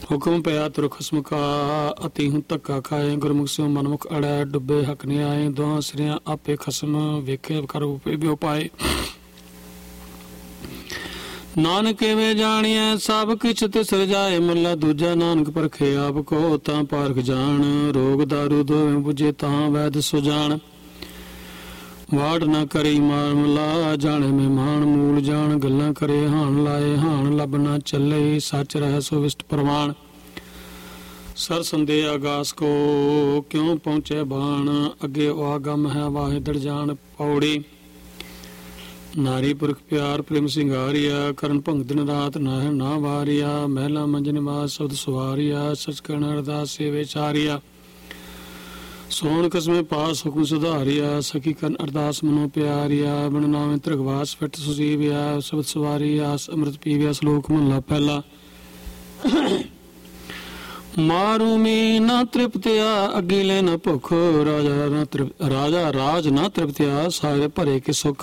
ਹੁਕਮ ਪਿਆ ਤੁਰ ਖਸਮ ਕਾ, ਅਤੀ ਹੁਣ ਧੱਕਾ ਖਾਏ। ਗੁਰਮੁਖ ਸਿਉ ਮਨਮੁਖ ਅੜੈ, ਡੁੱਬੇ ਹੱਕ ਨ ਆਏ। ਦੋਹਾਂ ਸਿਰਿਆਂ ਆਪੇ ਖਸਮ, ਵੇਖੇ ਕਰ ਬਿਉ ਪਾਏ। ਨਾਨਕ ਏਵੇਂ ਜਾਣੀਐ ਸਭ ਕਿਛ ਤਿਸ ਰਜਾਏ। ਮੱਲਾ ਦੂਜਾ ਨਾਨਕ ਪਰਖੇ ਆਪ ਕੋ, ਤਾਂ ਪਾਰਖ ਜਾਣ। ਰੋਗ ਦਾਰੂ ਦੋਵੇਂ ਬੁਝੇ, ਤਾਂ ਵੈਦ ਸੁਜਾਨ। ਵਾੜ ਨਾ ਕਰੀ ਮਾਮਲਾ, ਜਾਣੇ ਮਹਿਮਾਨ। ਮੂਲ ਜਾਣ ਗੱਲਾਂ ਕਰੇ, ਹਾਣ ਲਾਏ ਹਾਣ। ਲੱਭ ਨਾ ਚੱਲੇ, ਸੱਚ ਰਹਿ ਸੋ ਵਿਸ਼ਟ ਪ੍ਰਮਾਣ। ਸਰ ਸੰਦੇ ਆਗਾਸ ਕੋ, ਕਿਉਂ ਪਹੁੰਚੇ ਬਾਣ। ਅੱਗੇ ਉਹ ਆਗਮ ਹੈ ਵਾਹਿ ਦੜ ਜਾਣ। ਪੌੜੀ ਨਾਰੀ ਪੁਰਖ ਪਿਆਰ ਪ੍ਰੇਮ ਸਿੰਗਾਰਿਆ। ਕਰਨ ਭੰਗ ਦਿਨ ਰਾਤ ਨਾਹਿ ਨਾ ਵਾਰਿਆ। ਮਹਿਲਾ ਮੰਜ ਨਿਵਾਸ ਸ਼ਬਦ ਸਵਾਰਿਆ। ਸਚ ਕਰਨ ਅਰਦਾਸ ਸੇਵੇ ਚਾਰਿਆ। ਸੋਹਣ ਕਸਮੇ ਪਾਸ ਹੁਕਮ ਸੁਧਾਰਿਆ। ਸਖੀ ਕਰਨ ਅਰਦਾਸ ਮਨੋ ਪਿਆਰਿਆ। ਬਿਨ ਨਾਵੇਂ ਤ੍ਰਿਗਵਾਸ ਫਿਟ ਸੁਜੀਵਿਆ। ਸ਼ਬਦ ਸਵਾਰਿਆ ਅੰਮ੍ਰਿਤ ਪੀਵਿਆ। ਸ਼ਲੋਕ ਮਹਲਾ ਪਹਿਲਾ। ਮਾਰੂ ਮੀ ਨਾ ਤ੍ਰਿਪਤਿਆ, ਅੱਗੀ ਲੈ ਨਾ ਭੁੱਖ। ਰਾਜਾ ਰਾਜ ਨਾ ਤ੍ਰਿਪਤਿਆ, ਸਾਰੇ ਭਰੇ ਕੇ ਸੁਖ।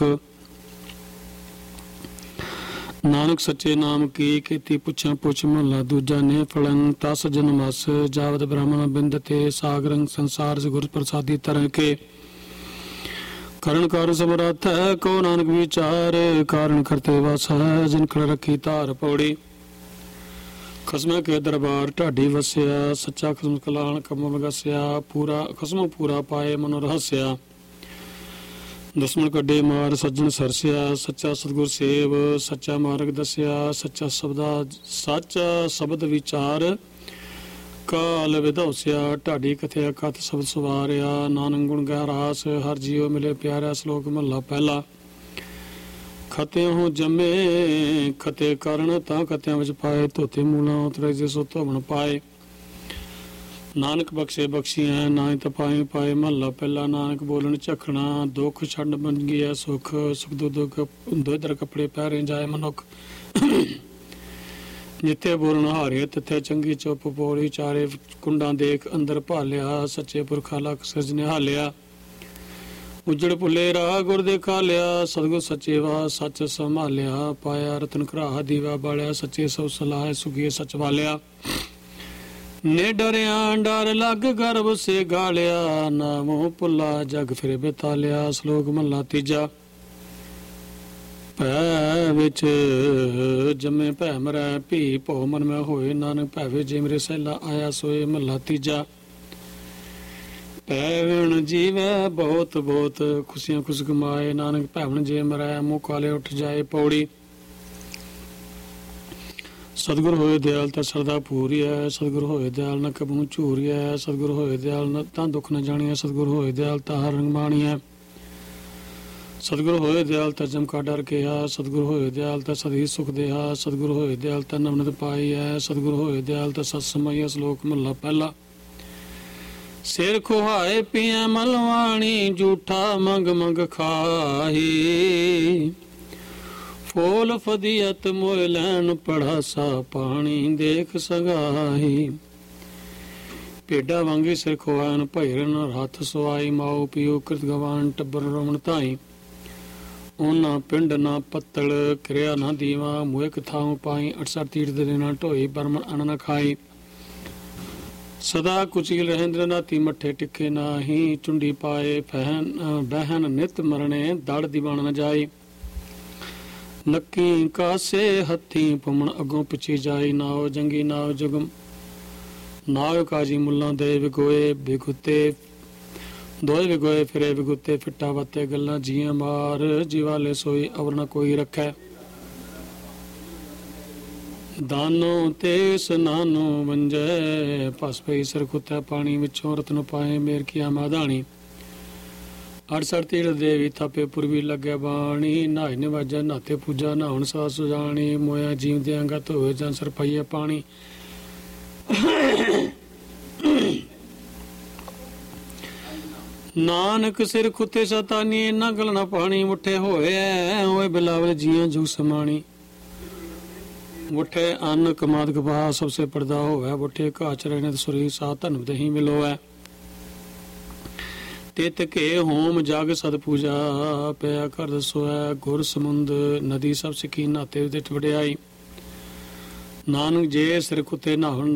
ਨਾਨਕ ਸੱਚੇ ਨਾਮ ਕੀ, ਕੀਤੀ ਪੁੱਛਾਂ ਪੁੱਛ। ਮਹਲਾ ਦੂਜਾ। ਨੇ ਫਲੰ ਤਸ ਜਨਮਸ, ਜਾਵਤ ਬ੍ਰਾਹਮਣ ਬਿੰਦ ਤੇ। ਸਾਗਰੰ ਸੰਸਾਰ ਸੇ ਗੁਰ ਪ੍ਰਸਾਦੀ ਤਰ੍ਹਾਂ ਕੇ। ਕਰਨ ਕਾਰ ਸਮਰੱਥ ਹੈ, ਕੋ ਨਾਨਕ ਵਿਚਾਰ। ਕਾਰਨ ਕਰਤੇ ਵਸ ਹੈ, ਜਿਨ ਖੜ ਰੱਖੀ ਧਾਰ। ਪੌੜੀ ਖਸਮੇ ਕੇ ਦਰਬਾਰ ਢਾਡੀ ਵਸਿਆ। ਸੱਚਾ ਖਸਮ ਕਲਾਣ ਕਮਲ ਗਸਿਆ। ਪੂਰਾ ਖਸਮ ਪੂਰਾ ਪਾਏ ਮਨੋ ਰਹਸਿਆ। ਦੁਸ਼ਮਣ ਕੱਢੇ ਮਾਰ ਸੱਜਣ ਸਰਸਿਆ। ਸੱਚਾ ਸਤਿਗੁਰ ਸੇਵ, ਸੱਚਾ ਮਾਰਗ ਦੱਸਿਆ। ਸੱਚਾ ਸ਼ਬਦ ਵਿਚਾਰ, ਕਾਲ ਵਿਧੌਸਿਆ। ਢਾਡੀ ਕਥਿਆ ਕਥ ਸ਼ਬਦ ਸਵਾਰਿਆ। ਨਾਨਕ ਗੁਣ ਗਹਿਰਾਸ, ਹਰ ਜੀਉ ਮਿਲੇ ਪਿਆਰਿਆ। ਸ਼ਲੋਕ ਮਹਲਾ ਪਹਿਲਾ। ਖਤੇ ਹੋ ਜੰਮੇ, ਖਤੇ ਕਰਨ ਤਾਂ ਖਤਿਆਂ ਵਿੱਚ ਪਾਏ। ਧੋਤੇ ਮੂਲਾਂ ਉਤਰੇ, ਜੇ ਸੋ ਧੋਵਣ ਪਾਏ। ਨਾਨਕ ਬਖਸ਼ੇ ਬਖਸ਼ੀਐ, ਨਾਹੀ ਤਪਾਏ ਪਾਏ। ਮਹਲਾ ਪਹਿਲਾ। ਨਾਨਕ ਬੋਲਣ ਝਖਣਾ, ਦੁੱਖ ਛੱਡ ਬਣ ਗਿਆ ਸੁਖ। ਸੁਖ ਦੁੱਖ ਦੋਦਰ ਕੱਪੜੇ ਪਹਿਰੇ ਜਾਏ ਮਨੁੱਖ। ਜਿੱਥੇ ਬੋਲਣ ਹਾਰੇ, ਤਿੱਥੇ ਚੰਗੀ ਚੁੱਪ। ਪੌੜੀ ਚਾਰੇ ਕੁੰਡਾਂ ਦੇਖ ਅੰਦਰ ਭਾਲਿਆ। ਸੱਚੇ ਪੁਰਖਾ ਲਖ ਸਿਰਜ ਨਿਹਾਲਿਆ। ਉਜੜ ਭੁੱਲੇ ਰਾਹ ਗੁਰ ਦੇਖਾ ਲਿਆ। ਸਤਿਗੁਰ ਸੱਚੇ ਵਾ ਸੱਚ ਸੰਭਾਲਿਆ। ਪਾਇਆ ਰਤਨ ਘਰਾ ਦੀਵਾ ਬਾਲਿਆ। ਸੱਚੇ ਸਭ ਸਲਾਹ ਸੁਖੀਏ ਸੱਚ ਵਾਲਿਆ। ਨੇ ਡਰਿਆ ਡਰ ਲੱਗ ਗਰਭ ਸੇ ਗਾਲਿਆ। ਨਾਮੋ ਭੁੱਲਾ ਜਗ ਫਿਰ ਬਿਤਾਲਿਆ। ਸ਼ਲੋਕ ਮਹਲਾ ਤੀਜਾ। ਭੈ ਵਿੱਚ ਜੰਮੇ ਭੈ ਮਰੈ, ਭੀ ਭਉ ਮਨ ਮੈਂ ਹੋਏ। ਨਾਨਕ ਭੈਵੇ ਜੇ ਮੇਰੇ ਸਹਿਲਾ ਆਇਆ ਸੋਏ। ਮਹਲਾ ਤੀਜਾ। ਭੈਵਣ ਜੀਵੈ ਬਹੁਤ ਬਹੁਤ, ਖੁਸ਼ੀਆਂ ਖੁਸ਼ ਕਮਾਏ। ਨਾਨਕ ਭੈਵਣ ਜੇ ਮਰੈ, ਮੂੰਹ ਕਾਲੇ ਉੱਠ ਜਾਏ। ਪੌੜੀ ਸਤਿਗੁਰ ਹੋਏ ਦਿਆਲ ਤਾਂ ਸਰਦਾ ਪੂਰੀਐ। ਸਤਿਗੁਰ ਹੋਏ ਦਿਆਲ ਨਾ ਕਬਹੂ ਝੂਰੀਐ। ਸਤਿਗੁਰ ਹੋਏ ਦਿਆਲ ਤਾਂ ਦੁੱਖ ਨਾ ਜਾਣੀਐ। ਸਤਿਗੁਰ ਹੋਏ ਦਿਆਲ ਤਾਂ ਹਰ ਰੰਗ ਮਾਣੀਐ। ਸਤਿਗੁਰ ਹੋਏ ਦਿਆਲ ਤਾਂ ਜਮਕਾ ਡਰ ਕਿਹਾ। ਸਤਿਗੁਰ ਹੋਏ ਦਿਆਲ ਤਾਂ ਸਦੀ ਸੁਖ ਦੇਹਾ। ਸਤਿਗੁਰ ਹੋਏ ਦਿਆਲ ਤਾਂ ਨਵਨਤ ਪਾਈਐ। ਸਤਿਗੁਰ ਹੋਏ ਦਿਆਲ ਤਾਂ ਸਤ ਸਮਾਈਐ। ਸ਼ਲੋਕ ਮਹਲਾ ਪਹਿਲਾ। ਸਿਰ ਖੁਹਾਏ ਪੀਐ ਮਲਵਾਣੀ, ਝੂਠਾ ਮੰਗ ਮੰਗ ਖਾਹੀ। ਫੋਲ ਫਦੀਅਤ ਮੋਇ ਲੈਣ, ਪੜਾਸਾ ਪਾਣੀ ਦੇਖ ਸਗਾਹੀ। ਭੇਡਾਂ ਵਾਂਗੀ ਸਿਰ ਖੁਆਨ, ਭੈਰਨ ਹੱਥ ਸਵਾਈ। ਮਾਓ ਪੀਓ ਕਿਰਤ ਗਵਾਨ, ਟੱਬਰ ਰਮਣ ਧਾਈ। ਉਹਨਾਂ ਪਿੰਡ ਨਾ ਪੱਤਲ, ਕਿਰਿਆ ਨਾ ਦੀਵਾ। ਮੂਹੇ ਥਾਉ ਪਾਈ, 68 ਤੀਰਥ ਦੇ ਨਾ ਢੋਈ। ਬਰਮਣ ਅਨ ਨਾ ਖਾਈ। ਸਦਾ ਕੁਚੀਲ ਰਹਿੰਦਰ ਨਾਤੀ, ਮੱਠੇ ਟਿੱਕੇ ਨਾਹੀ। ਚੁੰਡੀ ਪਾਏ ਬਹਿਨ ਨਿਤ ਮਰਨੇ, ਦੜ ਦੀਵਾਨ ਨ ਜਾਈ। ਨੱਕੀ ਕਾਸੇ ਹੱਥੀ, ਭੁੰਮਣ ਅੱਗੋਂ ਪਿੱਛੇ ਜਾਈ। ਨਾਓ ਜੰਗੀ ਨਾਓ ਜੁਗਮ, ਨਾਓ ਕਾਜੀ ਮੁੱਲਾਂ ਦੇ ਵਿਗੋਏ। ਵਿਗੁੱਤੇ ਦੋਏ ਵਿਗੋਏ ਫਿਰੇ ਵਿਗੁੱਤੇ। ਫਿੱਟਾ ਵੱਤੇ ਗੱਲਾਂ ਜੀਆਂ ਮਾਰ, ਜੀਵਾਲੇ ਸੋਈ ਅਵਰ ਨਾ ਕੋਈ ਰੱਖੈ। ਦਾਨੋ ਤੇ ਸਨਾਨੋ ਵੰਜੈ, ਭਸ ਪਈ ਸਿਰ ਖੁੱਤੈ ਪਾਣੀ। ਵਿੱਚੋਂ ਰਤਨ ਪਾਏ, ਮੇਰ ਕੀਆ ਮਾਧਾਣੀ। 68 ਤੀਰਥ ਦੇਵੀ ਥਾਪੇ, ਪੁਰਬੀ ਲੱਗਿਆ ਬਾਣੀ। ਨਹਾਈ ਨਿਵਾਜਾ ਨਾਤੇ ਪੂਜਾ, ਨਹਾਉਣ ਸਾ ਸੁਜਾਣੀ। ਮੋਇਆ ਜੀਵ ਦੇ ਅੰਗਾ ਧੋਏ, ਜਾਂ ਸਿਰ ਪਈਏ ਪਾਣੀ। ਨਾਨਕ ਸਿਰ ਖੁੱਤੇ ਸਤਾਨੀ, ਨਾ ਗਲਣਾ ਪਾਣੀ। ਮੁੱਠੇ ਹੋਏ ਓਏ ਬਿਲਾਵਲ ਜੀਆਂ ਜੂ ਸਮਾਣੀ। ਮੁੱਠੇ ਅੰਨ ਕਮਾਦ ਕਪਾਹ, ਸਭ ਸੇ ਪਰਦਾ ਹੋਵੇ। ਮੁੱਠੇ ਘਾਚ ਰਹਿਣੇ ਸੁਰੀ, ਸਾ ਧਨ ਦਹੀਂ ਮਿਲੋ ਹੈ। ਤਿਤ ਕੇ ਹੋਮ ਜਗ ਸਦ ਪੂਜਾ, ਪਿਆ ਕਰ ਦਸੋ ਹੈ। ਗੁਰ ਸਮੁੰਦ ਨਦੀ ਸਭ ਸਿੱਖੀ, ਨਾਤੇ ਵਿੱਚ ਵਡਿਆਈ। ਨਾਨਕ ਜੇ ਸਿਰ ਖੁੱਤੇ ਨਹਾਉਣ